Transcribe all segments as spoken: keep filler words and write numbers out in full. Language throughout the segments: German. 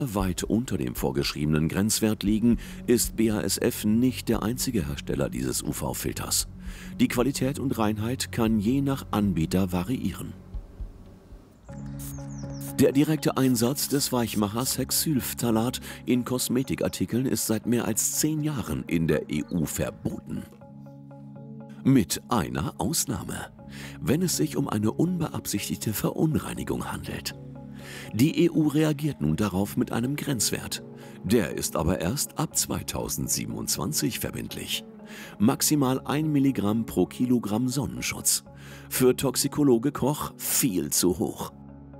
weit unter dem vorgeschriebenen Grenzwert liegen, ist B A S F nicht der einzige Hersteller dieses U V-Filters. Die Qualität und Reinheit kann je nach Anbieter variieren. Der direkte Einsatz des Weichmachers Hexylphthalat in Kosmetikartikeln ist seit mehr als zehn Jahren in der E U verboten. Mit einer Ausnahme: wenn es sich um eine unbeabsichtigte Verunreinigung handelt. Die E U reagiert nun darauf mit einem Grenzwert. Der ist aber erst ab zweitausendsiebenundzwanzig verbindlich. Maximal ein Milligramm pro Kilogramm Sonnenschutz. Für Toxikologe Koch viel zu hoch.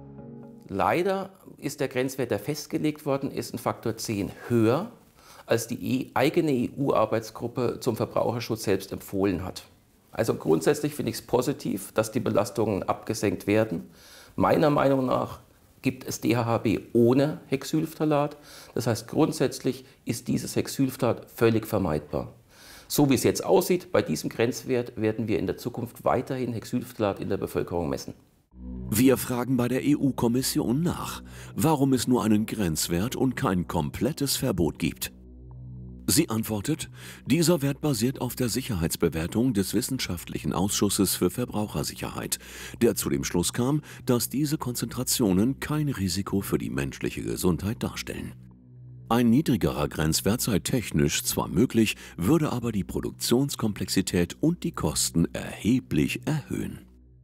Leider ist der Grenzwert, der festgelegt worden ist, ein Faktor zehn höher, als die eigene E U-Arbeitsgruppe zum Verbraucherschutz selbst empfohlen hat. Also grundsätzlich finde ich es positiv, dass die Belastungen abgesenkt werden. Meiner Meinung nach gibt es D H H B ohne Hexylphthalat. Das heißt, grundsätzlich ist dieses Hexylphthalat völlig vermeidbar. So wie es jetzt aussieht, bei diesem Grenzwert werden wir in der Zukunft weiterhin Hexylphthalat in der Bevölkerung messen. Wir fragen bei der E U-Kommission nach, warum es nur einen Grenzwert und kein komplettes Verbot gibt. Sie antwortet, dieser Wert basiert auf der Sicherheitsbewertung des Wissenschaftlichen Ausschusses für Verbrauchersicherheit, der zu dem Schluss kam, dass diese Konzentrationen kein Risiko für die menschliche Gesundheit darstellen. Ein niedrigerer Grenzwert sei technisch zwar möglich, würde aber die Produktionskomplexität und die Kosten erheblich erhöhen.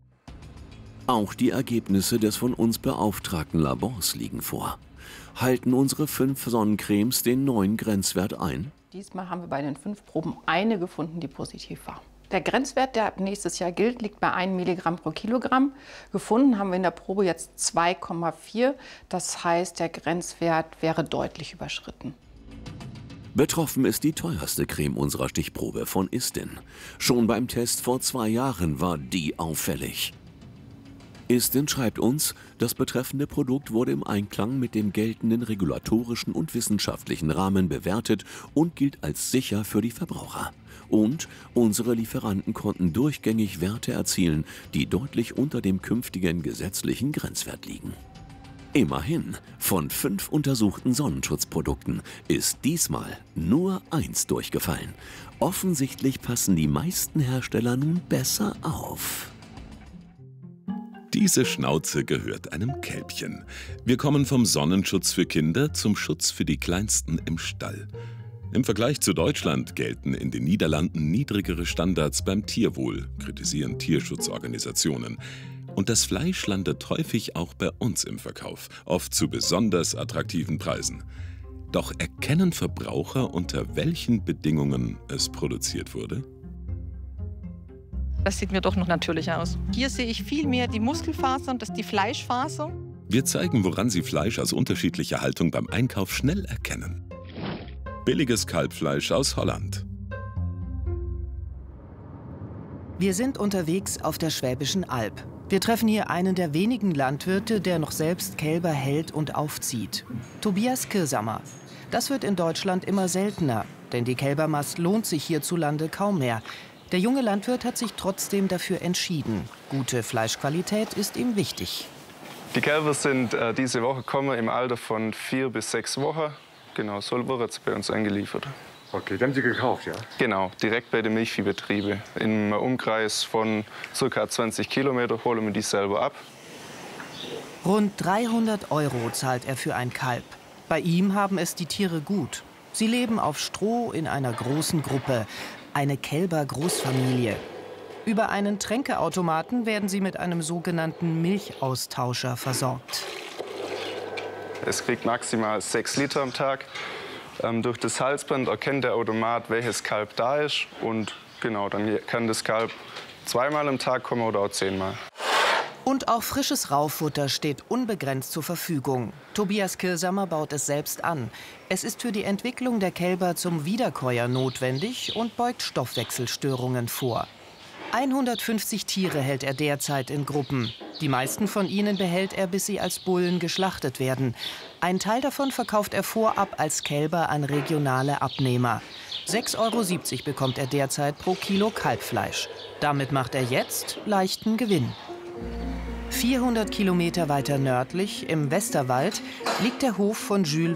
Auch die Ergebnisse des von uns beauftragten Labors liegen vor. Halten unsere fünf Sonnencremes den neuen Grenzwert ein? Diesmal haben wir bei den fünf Proben eine gefunden, die positiv war. Der Grenzwert, der ab nächstes Jahr gilt, liegt bei einem Milligramm pro Kilogramm. Gefunden haben wir in der Probe jetzt zwei Komma vier. Das heißt, der Grenzwert wäre deutlich überschritten. Betroffen ist die teuerste Creme unserer Stichprobe von Istin. Schon beim Test vor zwei Jahren war die auffällig. Istin schreibt uns, das betreffende Produkt wurde im Einklang mit dem geltenden regulatorischen und wissenschaftlichen Rahmen bewertet und gilt als sicher für die Verbraucher. Und unsere Lieferanten konnten durchgängig Werte erzielen, die deutlich unter dem künftigen gesetzlichen Grenzwert liegen. Immerhin, von fünf untersuchten Sonnenschutzprodukten ist diesmal nur eins durchgefallen. Offensichtlich passen die meisten Hersteller nun besser auf. Diese Schnauze gehört einem Kälbchen. Wir kommen vom Sonnenschutz für Kinder zum Schutz für die Kleinsten im Stall. Im Vergleich zu Deutschland gelten in den Niederlanden niedrigere Standards beim Tierwohl, kritisieren Tierschutzorganisationen. Und das Fleisch landet häufig auch bei uns im Verkauf, oft zu besonders attraktiven Preisen. Doch erkennen Verbraucher, unter welchen Bedingungen es produziert wurde? Das sieht mir doch noch natürlicher aus. Hier sehe ich viel mehr die Muskelfasern, das ist die Fleischfaser. Wir zeigen, woran Sie Fleisch aus unterschiedlicher Haltung beim Einkauf schnell erkennen. Billiges Kalbfleisch aus Holland. Wir sind unterwegs auf der Schwäbischen Alb. Wir treffen hier einen der wenigen Landwirte, der noch selbst Kälber hält und aufzieht. Tobias Kirsamer. Das wird in Deutschland immer seltener, denn die Kälbermast lohnt sich hierzulande kaum mehr. Der junge Landwirt hat sich trotzdem dafür entschieden. Gute Fleischqualität ist ihm wichtig. Die Kälber sind äh, diese Woche gekommen im Alter von vier bis sechs Wochen. Genau, so wird es bei uns eingeliefert. Okay, die haben Sie gekauft, ja? Genau, direkt bei den Milchviehbetrieben. Im Umkreis von ca. zwanzig Kilometer holen wir die selber ab. Rund dreihundert Euro zahlt er für ein Kalb. Bei ihm haben es die Tiere gut. Sie leben auf Stroh in einer großen Gruppe. Eine Kälber-Großfamilie. Über einen Tränkeautomaten werden sie mit einem sogenannten Milchaustauscher versorgt. Es kriegt maximal sechs Liter am Tag. Ähm, durch das Halsband erkennt der Automat, welches Kalb da ist. Und genau, dann kann das Kalb zweimal am Tag kommen oder auch zehnmal. Und auch frisches Raufutter steht unbegrenzt zur Verfügung. Tobias Kirsamer baut es selbst an. Es ist für die Entwicklung der Kälber zum Wiederkäuer notwendig und beugt Stoffwechselstörungen vor. hundertfünfzig Tiere hält er derzeit in Gruppen. Die meisten von ihnen behält er, bis sie als Bullen geschlachtet werden. Ein Teil davon verkauft er vorab als Kälber an regionale Abnehmer. sechs Euro siebzig bekommt er derzeit pro Kilo Kalbfleisch. Damit macht er jetzt leichten Gewinn. vierhundert Kilometer weiter nördlich, im Westerwald, liegt der Hof von Jules